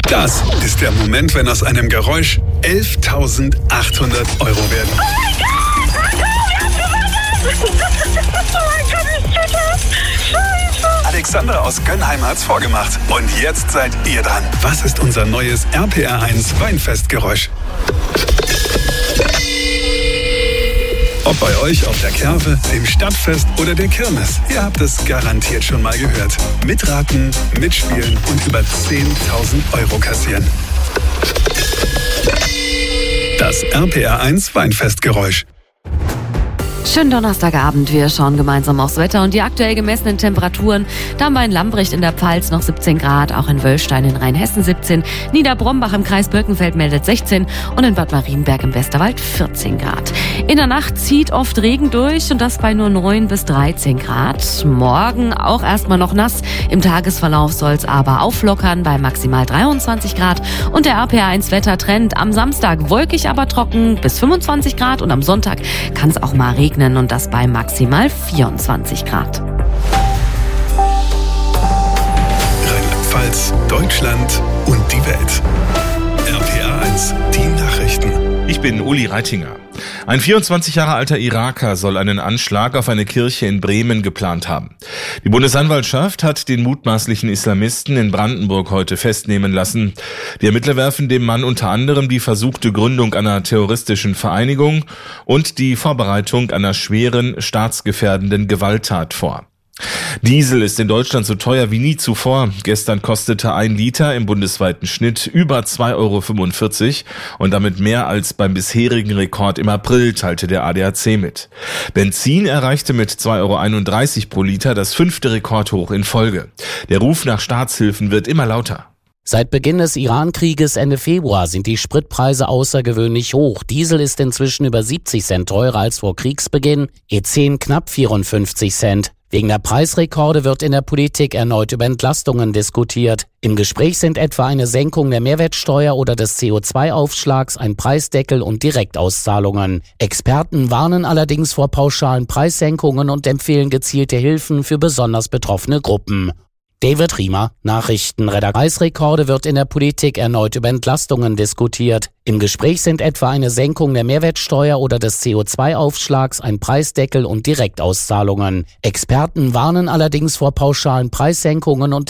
Das ist der Moment, wenn aus einem Geräusch 11.800 Euro werden. Oh mein Gott, ich zitter. Scheiße. Alexandra aus Gönnheim hat's vorgemacht. Und jetzt seid ihr dran. Was ist unser neues RPR1 Weinfestgeräusch? Ob bei euch auf der Kerwe, dem Stadtfest oder der Kirmes, ihr habt es garantiert schon mal gehört. Mitraten, mitspielen und über 10.000 Euro kassieren. Das RPR1 Weinfestgeräusch. Schönen Donnerstagabend, wir schauen gemeinsam aufs Wetter und die aktuell gemessenen Temperaturen. Da haben wir in Lambrecht in der Pfalz noch 17 Grad, auch in Wöllstein in Rheinhessen 17, Niederbrombach im Kreis Birkenfeld meldet 16 und in Bad Marienberg im Westerwald 14 Grad. In der Nacht zieht oft Regen durch und das bei nur 9 bis 13 Grad. Morgen auch erstmal noch nass, im Tagesverlauf soll es aber auflockern bei maximal 23 Grad und der RPR1 Wettertrend am Samstag wolkig, aber trocken bis 25 Grad und am Sonntag kann es auch mal regnen. Und das bei maximal 24 Grad. Rheinland-Pfalz, Deutschland und die Welt. RPR1, die Nachrichten. Ich bin Uli Reitinger. Ein 24 Jahre alter Iraker soll einen Anschlag auf eine Kirche in Bremen geplant haben. Die Bundesanwaltschaft hat den mutmaßlichen Islamisten in Brandenburg heute festnehmen lassen. Die Ermittler werfen dem Mann unter anderem die versuchte Gründung einer terroristischen Vereinigung und die Vorbereitung einer schweren, staatsgefährdenden Gewalttat vor. Diesel ist in Deutschland so teuer wie nie zuvor. Gestern kostete 1 Liter im bundesweiten Schnitt über 2,45 € und damit mehr als beim bisherigen Rekord im April, teilte der ADAC mit. Benzin erreichte mit 2,31 € pro Liter das 5. Rekordhoch in Folge. Der Ruf nach Staatshilfen wird immer lauter. Seit Beginn des Iran-Krieges Ende Februar sind die Spritpreise außergewöhnlich hoch. Diesel ist inzwischen über 70 Cent teurer als vor Kriegsbeginn, E10 knapp 54 Cent. Wegen der Preisrekorde wird in der Politik erneut über Entlastungen diskutiert. Im Gespräch sind etwa eine Senkung der Mehrwertsteuer oder des CO2-Aufschlags, ein Preisdeckel und Direktauszahlungen. Experten warnen allerdings vor pauschalen Preissenkungen und empfehlen gezielte Hilfen für besonders betroffene Gruppen. David Riemer, Nachrichtenredakteur. Preisrekorde wird in der Politik erneut über Entlastungen diskutiert. Im Gespräch sind etwa eine Senkung der Mehrwertsteuer oder des CO2-Aufschlags, ein Preisdeckel und Direktauszahlungen. Experten warnen allerdings vor pauschalen Preissenkungen und